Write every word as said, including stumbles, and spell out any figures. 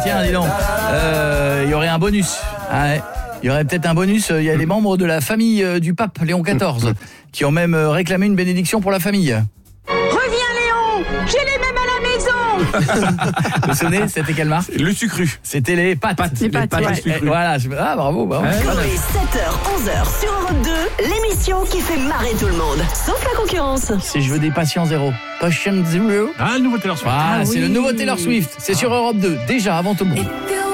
Tiens, dis donc, euh, il y aurait un bonus. Ah ouais. Il y aurait peut-être un bonus. Il y a les membres de la famille euh, du pape Léon quatorze qui ont même euh, réclamé une bénédiction pour la famille. Reviens Léon, j'ai les mêmes à la maison. Vous vous souvenez, c'était quelle marque? Le sucru. C'était les pâtes. Pâtes, Les les pâtes, pâtes ouais. au sucru. Eh, voilà, je- ah bravo, bravo. Ouais. Tous les sept heures, onze heures sur Europe deux, l'émission qui fait marrer tout le monde, sauf la concurrence. Si je veux des patients zéro. Patient zéro. Ah, le nouveau Taylor Swift. Voilà, Ah c'est oui. le nouveau Taylor Swift. C'est sur Europe deux, déjà avant tout le monde.